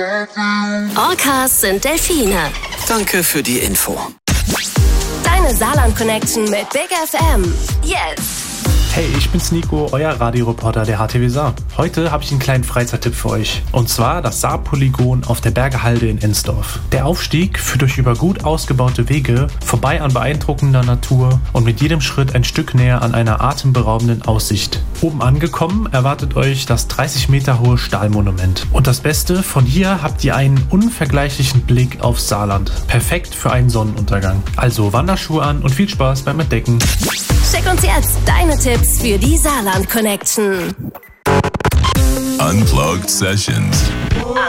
Orcas sind Delfine. Danke für die Info. Deine Saarland-Connection mit Big FM. Yes! Hey, ich bin's Nico, euer Radioreporter der HTW Saar. Heute habe ich einen kleinen Freizeittipp für euch. Und zwar das Saarpolygon auf der Bergehalde in Ensdorf. Der Aufstieg führt euch über gut ausgebaute Wege, vorbei an beeindruckender Natur und mit jedem Schritt ein Stück näher an einer atemberaubenden Aussicht. Oben angekommen erwartet euch das 30 Meter hohe Stahlmonument. Und das Beste, von hier habt ihr einen unvergleichlichen Blick aufs Saarland. Perfekt für einen Sonnenuntergang. Also Wanderschuhe an und viel Spaß beim Entdecken. Schick uns jetzt deine Tipps für die Saarland Connection. Unplugged Sessions.